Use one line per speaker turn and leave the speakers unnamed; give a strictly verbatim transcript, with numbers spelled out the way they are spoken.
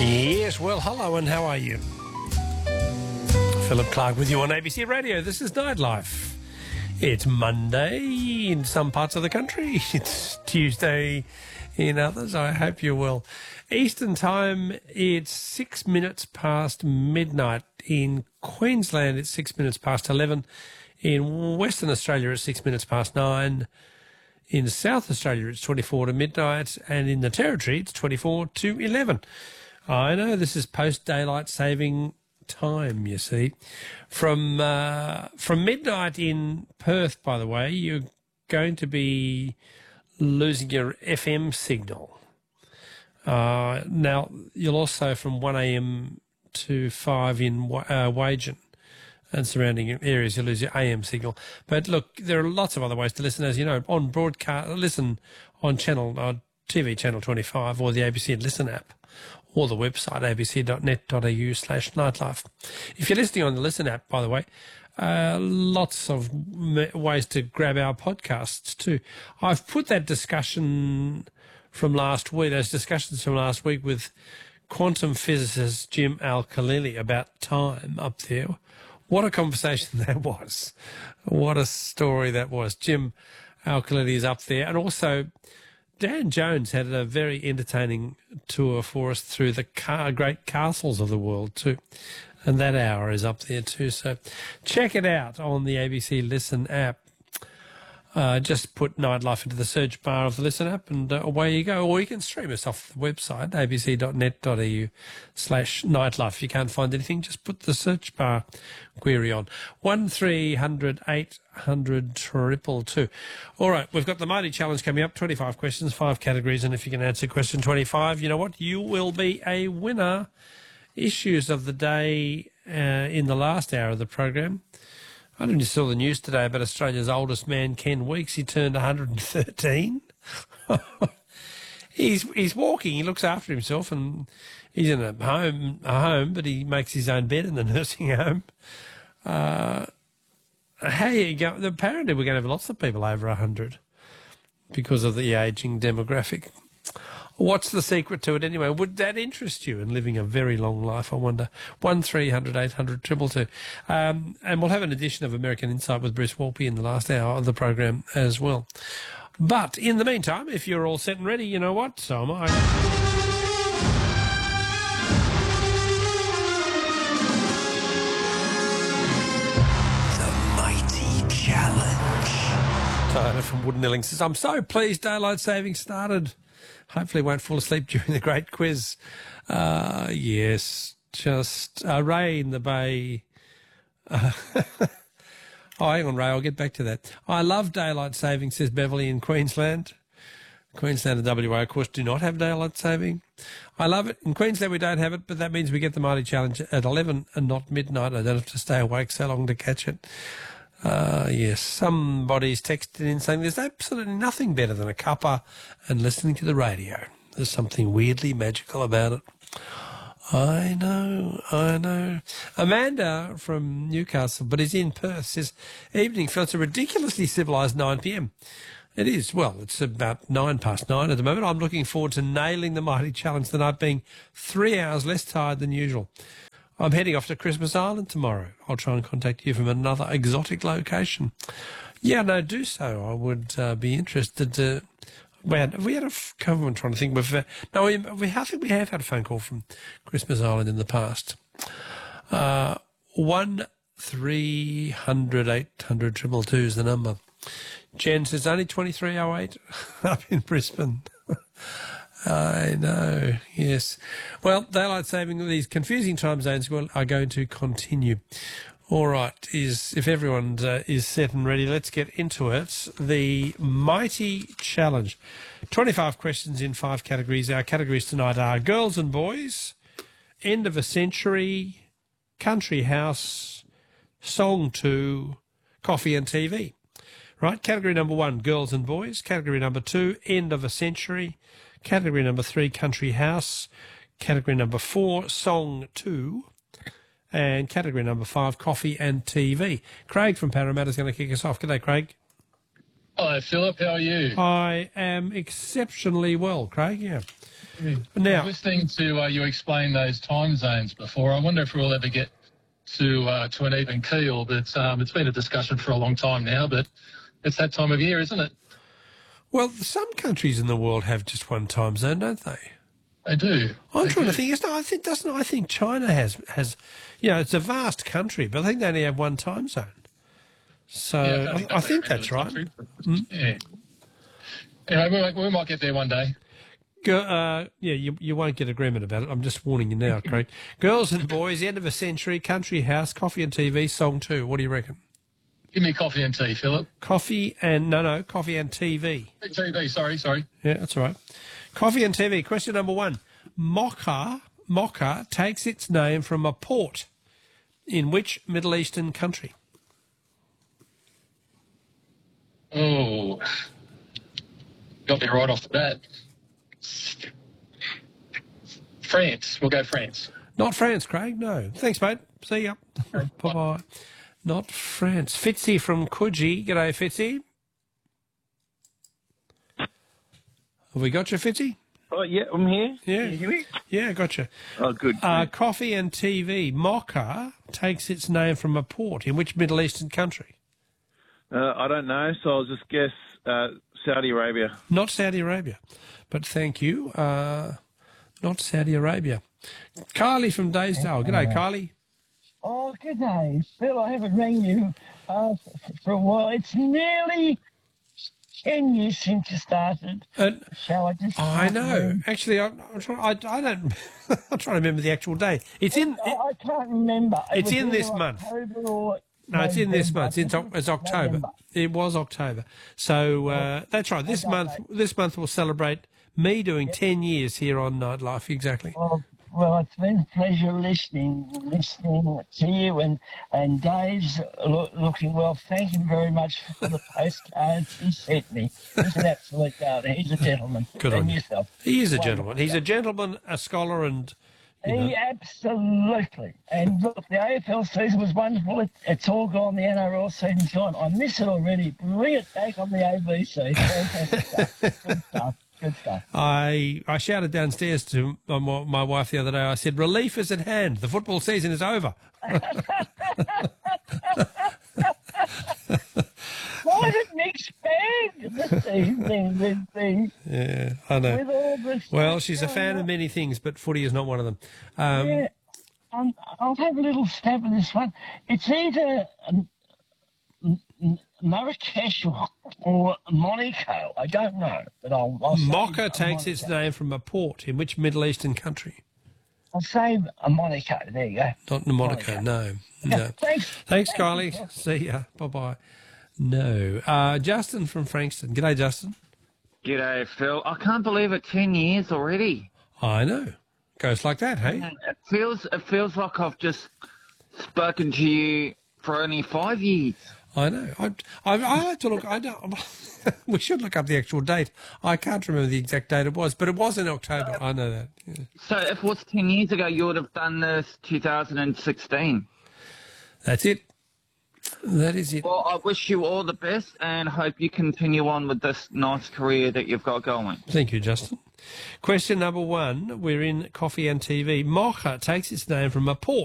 Yes, well, hello and how are you? Philip Clark with you on A B C Radio. This is Nightlife. It's Monday in some parts of the country. It's Tuesday in others. I hope you're well. Eastern time, it's six minutes past midnight. In Queensland, it's six minutes past eleven. In Western Australia, it's six minutes past nine. In South Australia, it's twenty-four to midnight. And in the Territory, it's twenty-four to eleven. I know this is post-daylight saving time, you see. From uh, from midnight in Perth, by the way, you're going to be losing your F M signal. Uh, now, you'll also, from one a.m. to five in uh, Wagen and surrounding areas, you'll lose your A M signal. But look, there are lots of other ways to listen, as you know, on broadcast, listen on channel, uh, T V channel twenty-five or the A B C Listen app, or the website a b c dot net dot a u slash nightlife. If you're listening on the Listen app, by the way, uh, lots of m- ways to grab our podcasts too. I've put that discussion from last week, those discussions from last week with quantum physicist Jim Al-Khalili about time up there. What a conversation that was. What a story that was. Jim Al-Khalili is up there. And also, Dan Jones had a very entertaining tour for us through the car, great castles of the world too. And that hour is up there too. So check it out on the A B C Listen app. Uh, just put Nightlife into the search bar of the Listen app and uh, away you go. Or you can stream us off the website, a b c dot net dot a u slash nightlife. If you can't find anything, just put the search bar query on. one three hundred eight hundred triple two. All right, we've got the Mighty Challenge coming up, twenty-five questions, five categories, and if you can answer question twenty-five, you know what? You will be a winner. Issues of the day uh, in the last hour of the program. I don't know if you saw the news today about Australia's oldest man, Ken Weeks. He turned one hundred thirteen. he's he's walking. He looks after himself, and he's in a home, a home, but he makes his own bed in the nursing home. Uh, how you go? Apparently, we're going to have lots of people over one hundred because of the ageing demographic. What's the secret to it anyway? Would that interest you in living a very long life, I wonder? one three hundred eight hundred two two two. Um, and we'll have an edition of American Insight with Bruce Walpy in the last hour of the program as well. But in the meantime, if you're all set and ready, you know what? So am I.
The Mighty Challenge.
Tyler from Wooden Nilling says, I'm so pleased daylight saving started. Hopefully won't fall asleep during the great quiz. Uh, yes, just uh, Ray in the Bay. Uh, oh, hang on, Ray, I'll get back to that. I love daylight saving, says Beverly in Queensland. Queensland and W A, of course, do not have daylight saving. I love it. In Queensland, we don't have it, but that means we get the Mighty Challenge at eleven and not midnight. I don't have to stay awake so long to catch it. Uh, yes, somebody's texted in saying there's absolutely nothing better than a cuppa and listening to the radio. There's something weirdly magical about it. I know, I know. Amanda from Newcastle, but is in Perth, says, evening, Phil, it's a ridiculously civilised nine p.m. It is. Well, it's about nine past nine at the moment. I'm looking forward to nailing the Mighty Challenge tonight, being three hours less tired than usual. I'm heading off to Christmas Island tomorrow. I'll try and contact you from another exotic location. Yeah, no, do so. I would uh, be interested to... We had, we had a f- I'm trying to think. We've, uh, no, we, we, I think we have had a phone call from Christmas Island in the past. Uh, one three hundred eight hundred triple two is the number. Jen says only twenty-three oh eight up in Brisbane. I know, yes. Well, daylight saving, these confusing time zones are going to continue. All right, is if everyone uh, is set and ready, let's get into it. The Mighty Challenge. twenty-five questions in five categories. Our categories tonight are girls and boys, end of a century, country house, song two, coffee and T V. Right, category number one, girls and boys. Category number two, end of a century. Category number three, country house. Category number four, song two. And category number five, coffee and T V. Craig from Parramatta is going to kick us off. Good day, Craig.
Hello, Philip. How are you?
I am exceptionally well, Craig, yeah.
I
Now,
was listening to uh, you explain those time zones before. I wonder if we'll ever get to uh, to an even keel. But um, it's been a discussion for a long time now. But it's that time of year, isn't it?
well, some countries in the world have just one time zone, don't they?
They do.
I'm
They
trying
do.
to think. It's not, I think doesn't. I think China has has, you know, it's a vast country, but I think they only have one time zone. So
Yeah,
I,
don't
I
they
think
really
that's right.
country? Yeah. Anyway, we, might- we might get there one day.
Go, uh, yeah, you you won't get agreement about it. I'm just warning you now, Craig. Girls and boys, end of a century, country house, coffee and T V, song two. What do you reckon?
Give me coffee and tea, Philip.
Coffee and no, no, coffee and T V.
T V, sorry, sorry.
Yeah, that's all right. Coffee and T V. Question number one. Mocha, Mocha takes its name from a port in which Middle Eastern country?
Oh, got me right off the bat. France. We'll go France.
Not France, Craig. No. Thanks, mate. See ya. Bye-bye. Not France. Fitzy from Coogee. G'day, Fitzy. Have we got you, Fitzy?
Oh, yeah, I'm here.
Yeah.
Can you hear me?
Yeah, gotcha.
Oh, good.
Uh, coffee and T V. Mocha takes its name from a port in which Middle Eastern country?
Uh, I don't know, so I'll just guess uh, Saudi Arabia.
Not Saudi Arabia, but thank you. Uh, not Saudi Arabia. Carly from Daysdale. G'day, Carly.
Oh, good day, Phil. I haven't rang you uh, f- for a while. It's nearly ten years since you started.
Uh,
Shall I just?
I
start
know.
again?
Actually, I, I'm trying, I, I don't. I'm trying to remember the actual day. It's in.
I, I can't remember. It
It's
was
in this
either
month.
October or
No, it's in this
November.
month. It's, Oc- it's October.
November.
It was October. So uh, that's right. This
Okay,
month,
mate.
this month we'll celebrate me doing ten years here on Nightlife. Exactly.
Well, well, it's been a pleasure listening, listening to you, and and Dave's lo- looking well. Thank him very much for the postcards he sent me. He's an absolute darling. He's a gentleman.
Good
and
on you.
yourself.
He is a
Wonderful.
gentleman. He's a gentleman, a scholar, and you know,
He absolutely. And look, the A F L season was wonderful. It, it's all gone. The N R L season's gone. I miss it already. Bring it back on the A B C. Fantastic stuff. Good stuff. Good stuff.
I I shouted downstairs to my, my wife the other day. I said, "Relief is at hand. The football season is over."
Why is it mixed bag this evening with the
Yeah, I know.
with all this?
Well,
stuff
she's a
going
fan
on?
of many things, but footy is not one of them. Um,
Yeah. Um, I'll have a little stab at this one. It's either um, M- M- Marrakesh or, or Monaco. I don't know, but I'll, I'll say
Mocha
a
takes its
Monaco.
name from a port in which Middle Eastern country?
I'll say a Monaco. There you go.
Not Monaco, no. No.
Thanks.
Thanks, Kylie. See ya. Bye-bye. No. Uh, Justin from Frankston. G'day, Justin.
G'day, Phil. I can't believe it. Ten years already.
I know. Goes like that, hey?
It feels it feels like I've just spoken to you for only five years.
I know. I, I, I like to look. I don't. We should look up the actual date. I can't remember the exact date it was, but it was in October. I know that. Yeah.
So if it was ten years ago, you would have done this two thousand sixteen.
That's it. That is it.
Well, I wish you all the best and hope you continue on with this nice career that you've got going.
Thank you, Justin. Question number one. We're in Coffee and T V. Mocha takes its name from a port